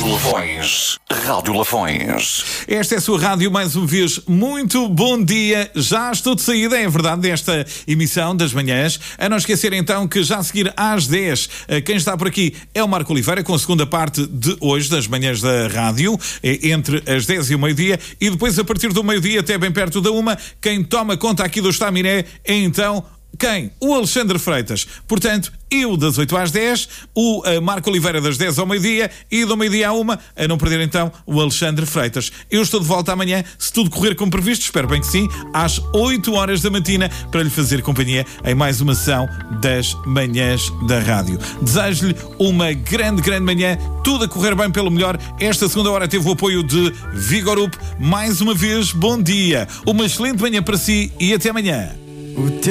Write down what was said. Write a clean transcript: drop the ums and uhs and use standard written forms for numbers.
Rádio Lafões. Esta é a sua rádio, mais uma vez, muito bom dia. Já estou de saída, é verdade, desta emissão das manhãs. A não esquecer então que já a seguir às 10, quem está por aqui é o Marco Oliveira, com a segunda parte de hoje, das manhãs da rádio, entre as 10 e o meio-dia, e depois a partir do meio-dia até bem perto da 1, quem toma conta aqui do Estaminé é então... Quem? O Alexandre Freitas. Portanto, eu das 8 às 10, o Marco Oliveira das 10 ao meio-dia e do meio-dia à 1, a não perder então o Alexandre Freitas. Eu estou de volta amanhã, se tudo correr como previsto, espero bem que sim, às 8 horas da matina, para lhe fazer companhia em mais uma sessão das manhãs da rádio. Desejo-lhe uma grande manhã, tudo a correr bem pelo melhor. Esta segunda hora teve o apoio de Vigorup. Mais uma vez, bom dia, uma excelente manhã para si e até amanhã.